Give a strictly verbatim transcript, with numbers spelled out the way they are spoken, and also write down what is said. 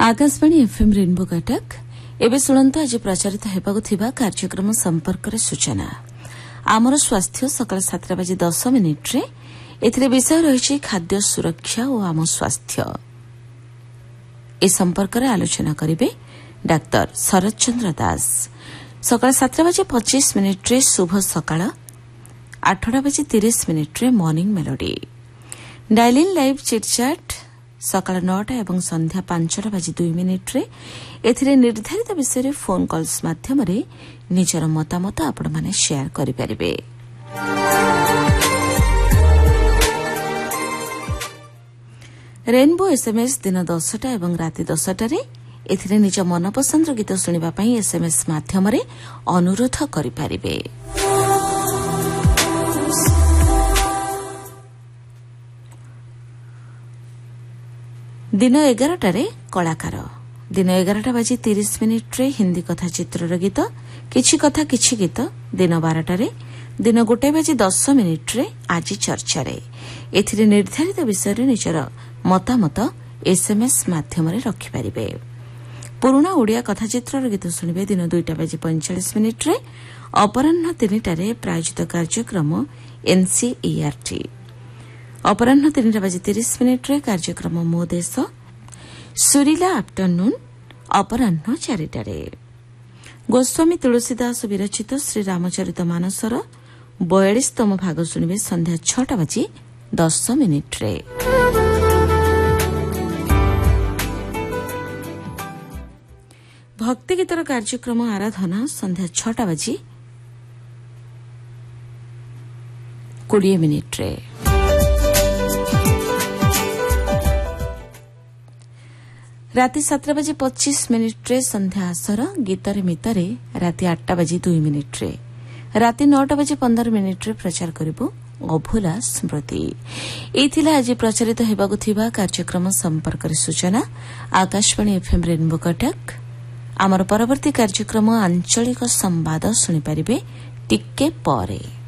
Akashvani FM rainbow Cuttack एबे सुनंतु आज प्रचारित हेबाकु थिबा कार्यक्रम संपर्क रे सूचना आमर स्वास्थ्य सकाळ सातटा बजे दस मिनिट रे एथिरे विषय रहिछि खाद्य सुरक्षा और आम स्वास्थ्य ए संपर्क रे आलोचना करिवे डाक्टर शरद चंद्र दास। सकाळ सातटा बजे पच्चीस मिनिट रे शुभ सकाळ आठटा बजे तीस मिनिट रे morning melody dialling live chitchat सकाळ नौटा एवं संध्या पांचटा बजे दुई मिनिट रे एथिरे निर्धारित विषय फोन कॉल्स माध्यम रे निजर मतामत आपण माने शेयर करि परिबे। रेनबो एसएमएस दिन दसटा एवं राति दसटा रे एथिरे निज मनपसंद गीत सुनिबा पई एसएमएस माध्यम रे अनुरोध करि परिबे। दिन एगारटारे कलाकार दिन एगारटा बजे तीस मिनिट रे हिंदी कथा चित्रर गीत किछि कथा किछि गीत दिन बारटारे दिन गोटे बजे दस मिनिट रे आज चर्चा रे एथिरे निर्धारित विषय रे निजर मतामत एसएमएस माध्यम रे रखि परिबे। पुराना ओडिया कथा चित्रर गीत सुनिबे दिन दुईटा बजे पैंचाश मिनिट रे अपराह्न तीनटारे प्रायोजित कार्यक्रम एनसीईआरटी अपराह्न तीनटा बजे तीस मिनिट रे कार्यक्रम मो देश सुरीला आफ्टरनून अपराह्न चारिटारे गोस्वामी तुलसीदास विरचित श्री रामचरित मानसर बयालीसतम भाग शुणिबे संध्या छटा बजे दस मिनिट रे। भक्तिगीतर कार्यक्रम आराधना संध्या छटा बजे कोड़े मिनिट रे। राति सातटा बजे पच्चीस मिनिट रे संध्या आसर गीतरे मितरे राति आठटा बजे दुई मिनिट रे राति नौटा बजे पंदर मिनिट रे प्रचार करिबो अभुला स्मृति। एथिला आज प्रचारित हेबाकु थिबा कार्यक्रम संपर्क रे सूचना आकाशवाणी एफएम रेनबो कटक। आमर परवर्ती कार्यक्रम आंचलिक संवाद सुनि परिबे टिके परे।